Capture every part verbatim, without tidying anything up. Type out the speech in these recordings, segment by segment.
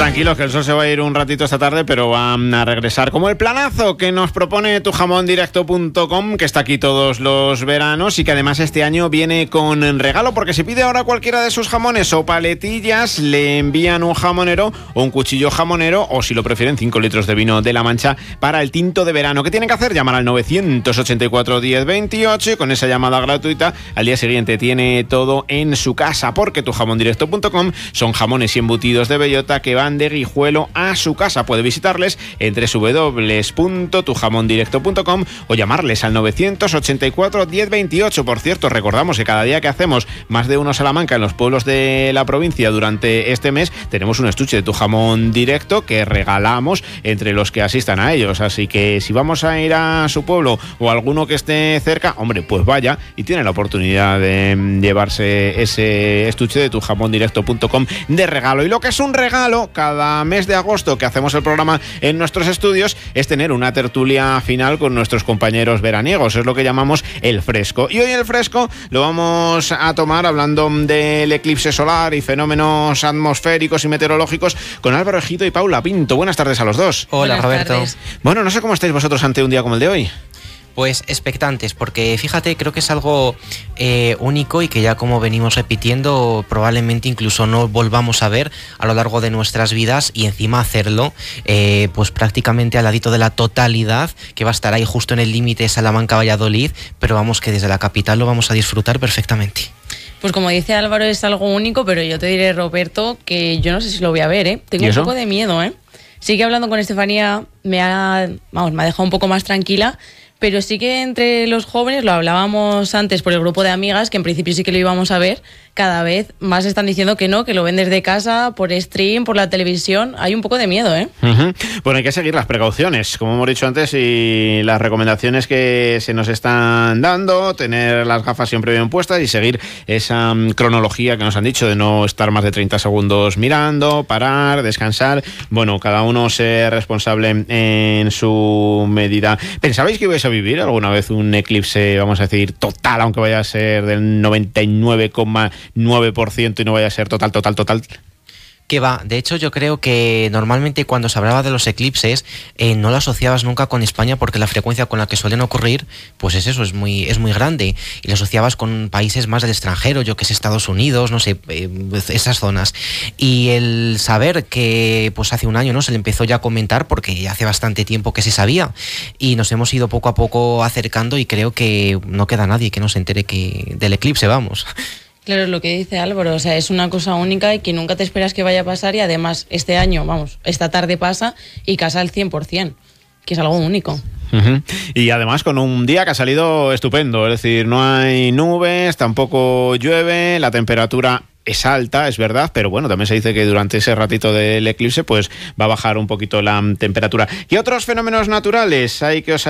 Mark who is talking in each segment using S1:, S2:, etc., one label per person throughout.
S1: Tranquilos, que el sol se va a ir un ratito esta tarde, pero van a regresar como el planazo que nos propone tu jamón directo punto com, que está aquí todos los veranos y que además este año viene con regalo, porque si pide ahora cualquiera de sus jamones o paletillas, le envían un jamonero o un cuchillo jamonero, o si lo prefieren, cinco litros de vino de La Mancha para el tinto de verano. ¿Qué tienen que hacer? Llamar al novecientos ochenta y cuatro diez veintiocho y con esa llamada gratuita al día siguiente tiene todo en su casa, porque tu jamón directo punto com son jamones y embutidos de bellota que van de Guijuelo a su casa. Puede visitarles en doble u doble u doble u punto tu jamón directo punto com o llamarles al novecientos ochenta y cuatro diez veintiocho. Por cierto, recordamos que cada día que hacemos más de uno Salamanca en los pueblos de la provincia durante este mes, tenemos un estuche de tu jamón directo que regalamos entre los que asistan a ellos. Así que si vamos a ir a su pueblo o a alguno que esté cerca, hombre, pues vaya y tiene la oportunidad de llevarse ese estuche de tu jamón directo punto com de regalo. Y lo que es un regalo cada mes de agosto que hacemos el programa en nuestros estudios es tener una tertulia final con nuestros compañeros veraniegos. Es lo que llamamos el fresco. Y hoy el fresco lo vamos a tomar hablando del eclipse solar y fenómenos atmosféricos y meteorológicos con Álvaro Ejido y Paula Pinto. Buenas tardes a los dos.
S2: Hola, Buenas Roberto.
S3: Tardes.
S1: Bueno, no sé cómo estáis vosotros ante un día como el de hoy.
S2: Pues expectantes, porque fíjate, creo que es algo eh, único y que ya, como venimos repitiendo, probablemente incluso no volvamos a ver a lo largo de nuestras vidas, y encima hacerlo eh, pues prácticamente al ladito de la totalidad, que va a estar ahí justo en el límite de Salamanca-Valladolid, pero vamos, que desde la capital lo vamos a disfrutar perfectamente.
S3: Pues como dice Álvaro, es algo único, pero yo te diré, Roberto, que yo no sé si lo voy a ver, ¿eh? Tengo un poco de miedo, ¿eh? Sí que hablando con Estefanía me ha, vamos, me ha dejado un poco más tranquila, pero sí que entre los jóvenes, lo hablábamos antes por el grupo de amigas, que en principio sí que lo íbamos a ver, cada vez más están diciendo que no, que lo ven desde casa, por stream, por la televisión. Hay un poco de miedo, ¿eh? Uh-huh.
S1: Bueno, hay que seguir las precauciones, como hemos dicho antes, y las recomendaciones que se nos están dando, tener las gafas siempre bien puestas y seguir esa um, cronología que nos han dicho de no estar más de treinta segundos mirando, parar, descansar. Bueno, cada uno ser responsable en su medida. ¿Pensabais que ibais a vivir alguna vez un eclipse, vamos a decir, total, aunque vaya a ser del noventa y nueve coma nueve por ciento y no vaya a ser total, total, total?
S2: Que va, de hecho yo creo que normalmente cuando se hablaba de los eclipses eh, no lo asociabas nunca con España, porque la frecuencia con la que suelen ocurrir pues es eso, es muy, es muy grande, y lo asociabas con países más del extranjero, yo que sé, Estados Unidos, no sé, eh, esas zonas. Y el saber que pues hace un año no se le empezó ya a comentar, porque hace bastante tiempo que se sabía, y nos hemos ido poco a poco acercando, y creo que no queda nadie que no se entere que del eclipse, vamos.
S3: Claro, lo que dice Álvaro, o sea, es una cosa única y que nunca te esperas que vaya a pasar, y además este año, vamos, esta tarde pasa y casa al cien por ciento, que es algo único.
S1: Uh-huh. Y además con un día que ha salido estupendo, es decir, no hay nubes, tampoco llueve, la temperatura es alta, es verdad, pero bueno, también se dice que durante ese ratito del eclipse pues va a bajar un poquito la temperatura. ¿Y otros fenómenos naturales hay que os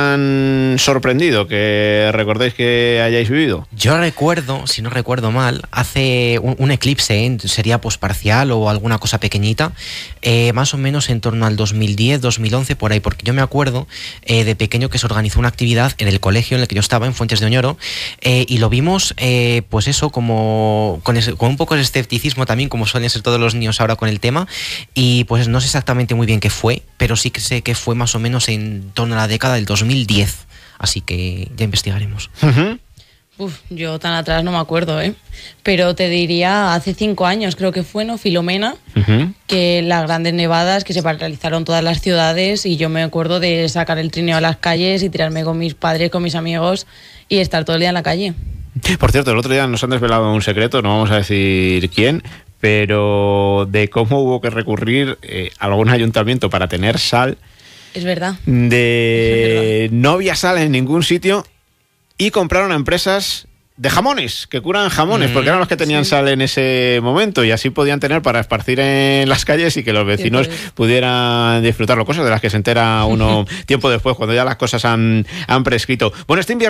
S1: hayan sorprendido, que recordéis que hayáis vivido?
S2: Yo recuerdo, si no recuerdo mal, hace un, un eclipse, ¿eh? Sería pues parcial o alguna cosa pequeñita, eh, más o menos en torno al dos mil diez, dos mil once, por ahí, porque yo me acuerdo eh, de pequeño que se organizó una actividad en el colegio en el que yo estaba, en Fuentes de Oñoro, eh, y lo vimos, eh, pues eso, como con, ese, con un poco de escepticismo también, como suelen ser todos los niños ahora con el tema, y pues no sé exactamente muy bien qué fue, pero sí que sé que fue más o menos en torno a la década del dos mil diez, así que ya investigaremos.
S1: Uh-huh.
S3: Uf, yo tan atrás no me acuerdo, ¿eh? Pero te diría, hace cinco años creo que fue, ¿no? Filomena, uh-huh. que las grandes nevadas que se paralizaron todas las ciudades, y yo me acuerdo de sacar el trineo a las calles y tirarme con mis padres, con mis amigos, y estar todo el día en la calle.
S1: Por cierto, el otro día nos han desvelado un secreto, no vamos a decir quién, pero de cómo hubo que recurrir eh, a algún ayuntamiento para tener sal.
S3: Es verdad.
S1: De
S3: es verdad.
S1: No había sal en ningún sitio y compraron a empresas de jamones, que curan jamones, mm, porque eran los que tenían sí. sal en ese momento, y así podían tener para esparcir en las calles y que los vecinos sí, pudieran disfrutarlo, cosas de las que se entera uno tiempo después, cuando ya las cosas han, han prescrito. Bueno, este invierno